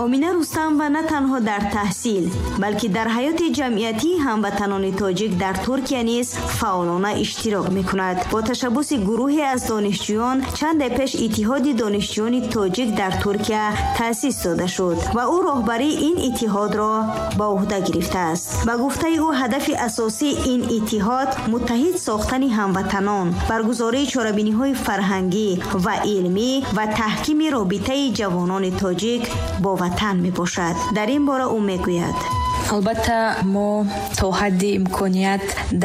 آمینه رستم و نه تنها در تحصیل بلکه در حیات جمعیتی هموطنان تاجیک در ترکیه نیز فعالانه اشتراک می‌کند. با تشبث گروهی از دانشجویان چند پیش اتحاد دانشجویان تاجیک در ترکیه تأسیس داده شد و او راهبری این اتحاد را به عهده گرفته است. به گفته او هدف اساسی این اتحاد متحد ساختن هموطنان، برگزاری چاره‌بینی‌های فرهنگی و علمی و تحکیم رابطه جوانان تاجیک با وطن میباشد. در این باره او میگوید: البته ما تا حد امکانیت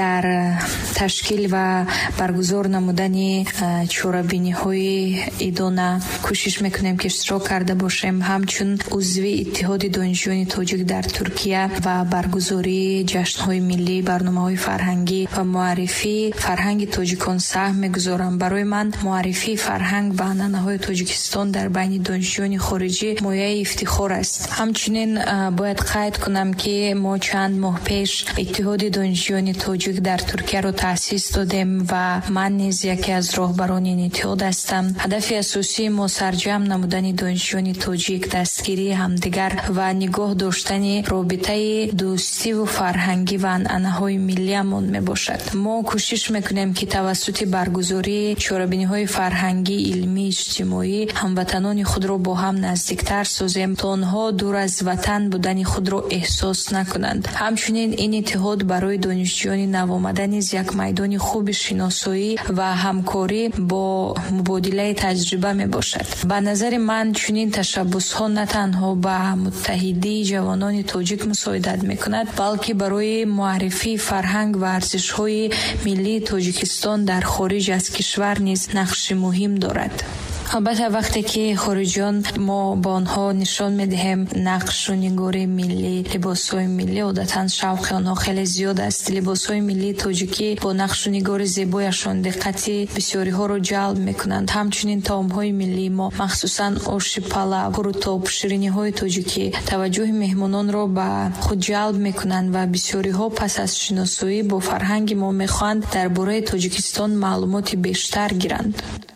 در تشکیل و برگزار نمودن چاره‌بینی‌های ایدانه کوشش میکنیم که اشتراک کرده باشیم. همچون عضوی اتحاد دانشجویان تاجیک در ترکیه و برگزاری جشن‌های ملی، برنامه‌های فرهنگی و معرفی فرهنگ تاجیکان سهم میگذارم. برای من معرفی فرهنگ و عنعنه‌های تاجیکستان در بین دانشجویان خارجی مایه افتخار است. همچنین باید قید کنم که ما چند ماه پیش اتحاد دانشجویان تاجیک در ترکیه را تأسیس دادیم و من نیز یکی از راهبران این اتحاد هستم. هدف اساسی ما سرجم نمودن دانشجویان تاجیک، دستگیری همدیگر و نگاه داشتن رابطه دوستی و فرهنگی و عنعنه‌های ملی‌مان میباشد. ما کوشش میکنیم که توسط برگزاری چاره‌بینی‌های فرهنگی، علمی، اجتماعی هموطنان خود را با هم نزدیکتر سازیم تا آنها دور از وطن بودن خود را احساس نکنند. همچنین این اتحاد برای دانشجویان نوآمده نیز یک میدان خوب شناسایی و همکاری با مبادله تجربه می باشد. به نظر من چنین تشبس‌ها نه تنها به متحدی جوانان تاجیک مساعدت می کند بلکه برای معرفی فرهنگ و ارزش‌های ملی تاجیکستان در خارج از کشور نیز نقش مهم دارد. البته وقتی که خارجیان ما با آنها نشان میدهیم نقش و نگار ملی، لباسهای ملی، عادتاً شوق آنها خیلی زیاد است. لباسهای ملی تاجیکی با نقش و نگار زیبایشان دقت بسیاری ها را جلب میکنند. همچنین طعمهای ملی ما، مخصوصاً آش پلو، قروتاب، شیرینی های تاجیکی توجه مهمانان را به خود جلب میکنند و بسیاری ها پس از شناسایی با فرهنگ ما میخواهند درباره تاجیکستان معلومات بیشتر گیرند.